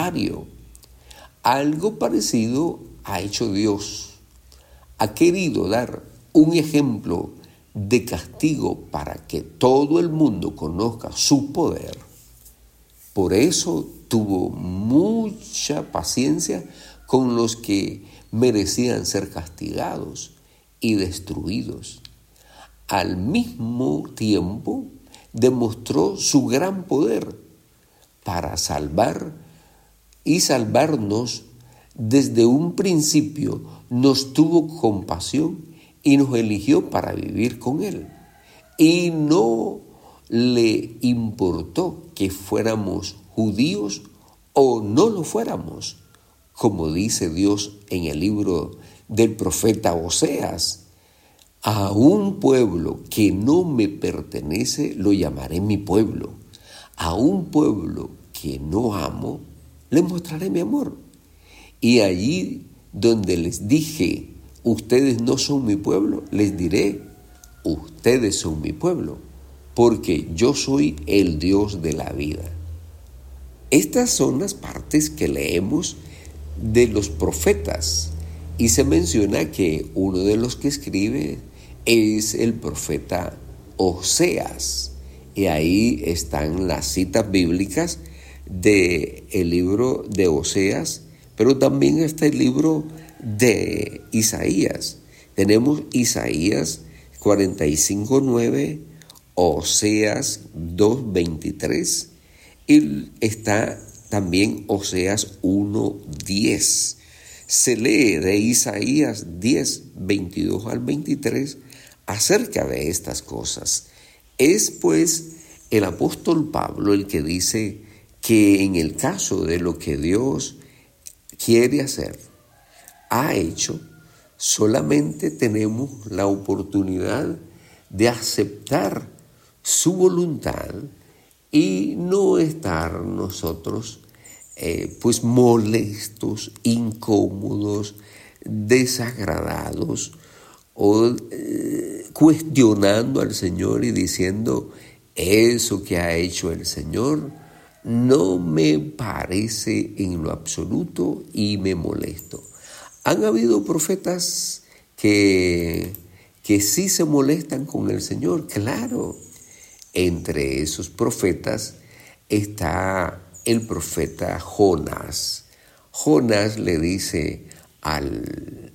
voluntario. Algo parecido ha hecho Dios. Ha querido dar un ejemplo de castigo para que todo el mundo conozca su poder. Por eso tuvo mucha paciencia con los que merecían ser castigados y destruidos. Al mismo tiempo, demostró su gran poder para salvar y salvarnos. Desde un principio nos tuvo compasión y nos eligió para vivir con Él. Y no le importó que fuéramos judíos o no lo fuéramos, como dice Dios en el libro del profeta Oseas: a un pueblo que no me pertenece lo llamaré mi pueblo. A un pueblo que no amo le mostraré mi amor. Y allí donde les dije, ustedes no son mi pueblo, les diré, ustedes son mi pueblo, porque yo soy el Dios de la vida. Estas son las partes que leemos de los profetas, y se menciona que uno de los que escribe es el profeta Oseas, y ahí están las citas bíblicas del libro de Oseas, pero también está el libro de Isaías. Tenemos Isaías 45:9, Oseas 2:23, y está también Oseas 1:10. Se lee de Isaías 10:22 al 23 acerca de estas cosas. Es pues el apóstol Pablo el que dice que en el caso de lo que Dios quiere hacer, ha hecho, solamente tenemos la oportunidad de aceptar su voluntad y no estar nosotros pues molestos, incómodos, desagradados o cuestionando al Señor y diciendo: eso que ha hecho el Señor no me parece en lo absoluto y me molesto. Han habido profetas que sí se molestan con el Señor, claro. Entre esos profetas está el profeta Jonás. Jonás le dice al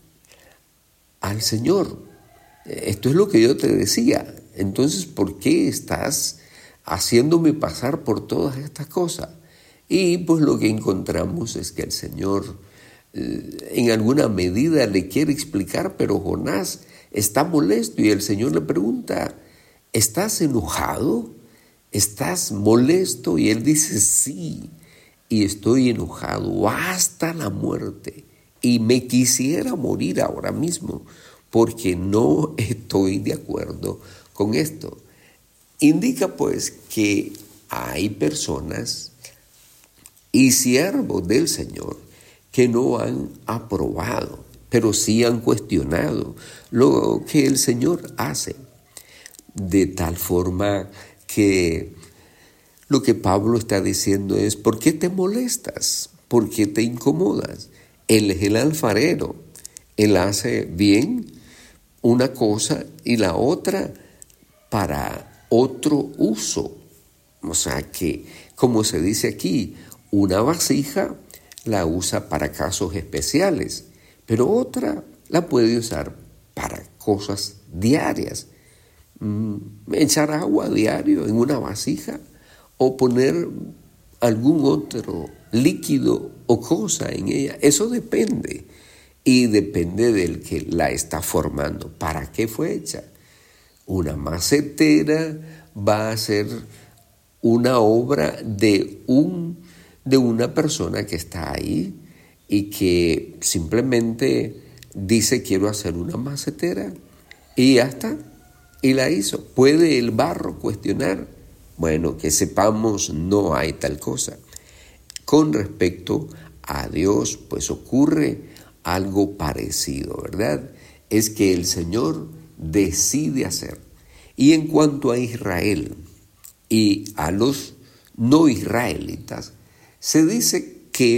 Señor: esto es lo que yo te decía, entonces ¿por qué estás haciéndome pasar por todas estas cosas? Y pues lo que encontramos es que el Señor en alguna medida le quiere explicar, pero Jonás está molesto y el Señor le pregunta: ¿estás enojado? ¿Estás molesto? Y él dice: sí, y estoy enojado hasta la muerte y me quisiera morir ahora mismo porque no estoy de acuerdo con esto. Indica pues que hay personas y siervos del Señor que no han aprobado, pero sí han cuestionado lo que el Señor hace, de tal forma que lo que Pablo está diciendo es: ¿por qué te molestas? ¿Por qué te incomodas? Él es el alfarero, él hace bien una cosa y la otra para otro uso. O sea que, como se dice aquí, una vasija la usa para casos especiales, pero otra la puede usar para cosas diarias. Echar agua diario en una vasija o poner algún otro líquido o cosa en ella, eso depende, y depende del que la está formando. ¿Para qué fue hecha? Una macetera va a ser una obra de una persona que está ahí y que simplemente dice: quiero hacer una macetera, y ya está, y la hizo. ¿Puede el barro cuestionar? Bueno, que sepamos, no hay tal cosa. Con respecto a Dios, pues ocurre algo parecido, ¿verdad? Es que el Señor decide hacer. Y en cuanto a Israel y a los no israelitas, se dice